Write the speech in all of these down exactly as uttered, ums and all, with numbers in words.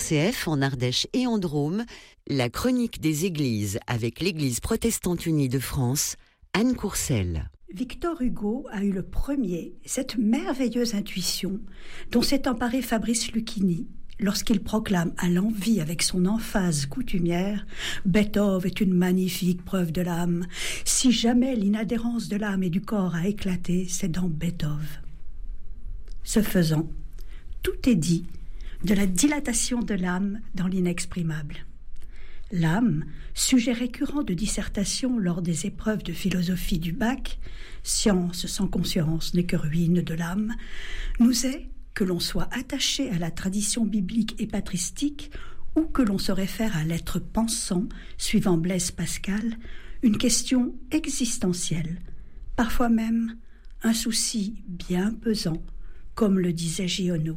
C F en Ardèche et en Drôme, la chronique des églises avec l'Église protestante unie de France, Anne Courcelle. Victor Hugo a eu le premier cette merveilleuse intuition dont s'est emparé Fabrice Lucchini lorsqu'il proclame à l'envi avec son emphase coutumière « Beethoven est une magnifique preuve de l'âme. Si jamais l'inadhérence de l'âme et du corps a éclaté, c'est dans Beethoven. » Ce faisant, tout est dit de la dilatation de l'âme dans l'inexprimable. L'âme, sujet récurrent de dissertation lors des épreuves de philosophie du bac, science sans conscience n'est que ruine de l'âme, nous est, que l'on soit attaché à la tradition biblique et patristique ou que l'on se réfère à l'être pensant, suivant Blaise Pascal, une question existentielle, parfois même un souci bien pesant, comme le disait Giono.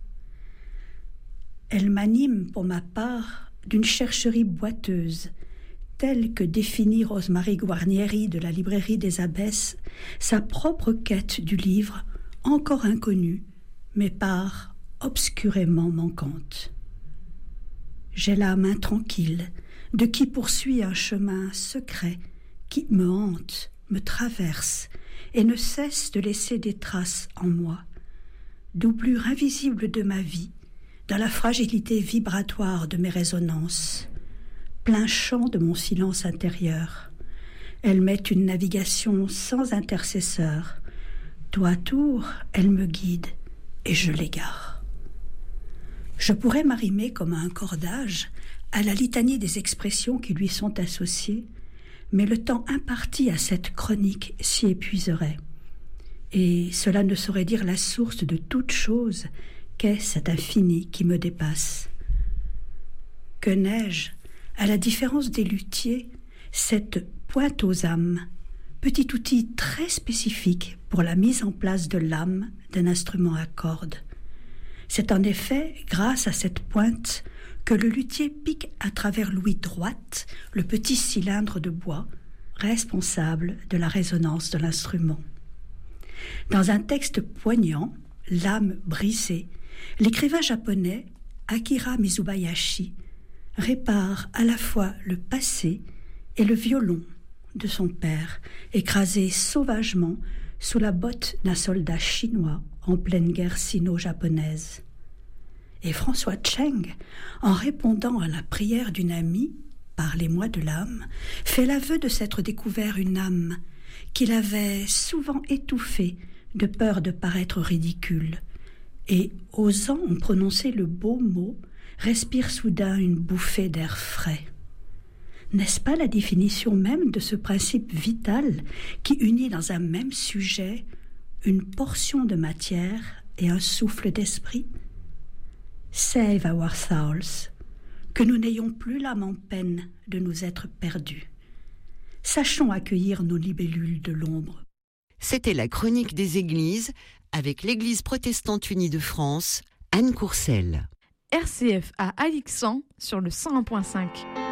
Elle m'anime pour ma part d'une chercherie boiteuse, telle que définit Rosemary Guarnieri de la librairie des Abbesses, sa propre quête du livre, encore inconnue, mais part obscurément manquante. J'ai la main tranquille de qui poursuit un chemin secret qui me hante, me traverse et ne cesse de laisser des traces en moi, doublure invisible de ma vie, dans la fragilité vibratoire de mes résonances, plein champ de mon silence intérieur. Elle m'est une navigation sans intercesseur. Tour à tour, elle me guide et je l'égare. Je pourrais m'arrimer comme à un cordage à la litanie des expressions qui lui sont associées, mais le temps imparti à cette chronique s'y épuiserait. Et cela ne saurait dire la source de toute chose qu'est cet infini qui me dépasse. Que n'ai-je, à la différence des luthiers, cette pointe aux âmes, petit outil très spécifique pour la mise en place de l'âme d'un instrument à cordes. C'est en effet grâce à cette pointe que le luthier pique à travers l'ouïe droite le petit cylindre de bois, responsable de la résonance de l'instrument. Dans un texte poignant, L'âme brisée, l'écrivain japonais Akira Mizubayashi répare à la fois le passé et le violon de son père, écrasé sauvagement sous la botte d'un soldat chinois en pleine guerre sino-japonaise. Et François Cheng, en répondant à la prière d'une amie, « Parlez-moi de l'âme », fait l'aveu de s'être découvert une âme qu'il avait souvent étouffée de peur de paraître ridicule, et, osant en prononcer le beau mot, respire soudain une bouffée d'air frais. N'est-ce pas la définition même de ce principe vital qui unit dans un même sujet une portion de matière et un souffle d'esprit? Save our souls, que nous n'ayons plus l'âme en peine de nous être perdus. Sachons accueillir nos libellules de l'ombre. C'était la chronique des églises avec l'Église protestante unie de France, Anne Courcelle. R C F à Alixan sur le cent un virgule cinq.